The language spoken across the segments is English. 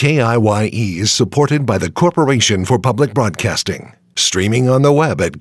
KIYE is supported by the Corporation for Public Broadcasting. Streaming on the web at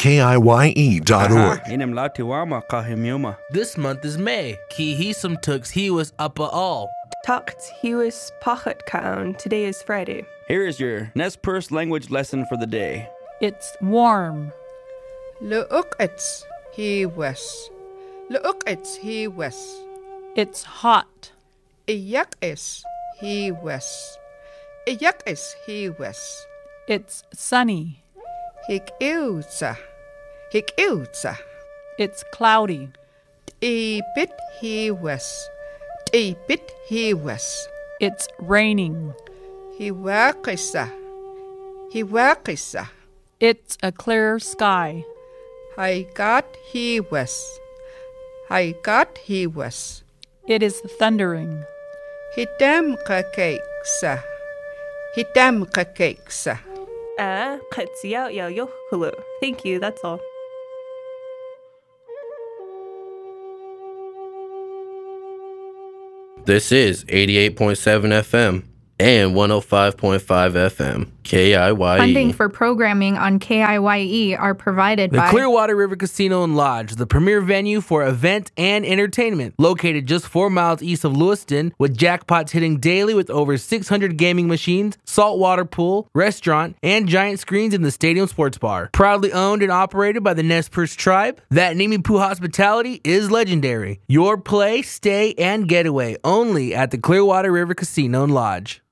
KIYE.org. This month is May. Ki hisum tux he was upper all. Tucked he was pachet kaun. Today is Friday. Here is your Nez Perce language lesson for the day. It's warm. Leukits he was. Leukits he was. It's hot. Iyakis he was. Iyakis he was. It's sunny. Hikilza. Hikilza. It's cloudy. Bit he was. Bit he was. It's raining. He wakisa. He wakisa. It's a clear sky. I got he was. I got he was. It is thundering. Hitam kakeksa. Hitam kakeksa. Thank you, that's all. This is 88.7 FM and 105.5 FM, KIYE. Funding for programming on KIYE are provided The by Clearwater River Casino and Lodge, the premier venue for event and entertainment, located just 4 miles east of Lewiston, with jackpots hitting daily with over 600 gaming machines, saltwater pool, restaurant, and giant screens in the stadium sports bar. Proudly owned and operated by the Nez Perce tribe, that Nimipu hospitality is legendary. Your play, stay, and getaway only at the Clearwater River Casino and Lodge.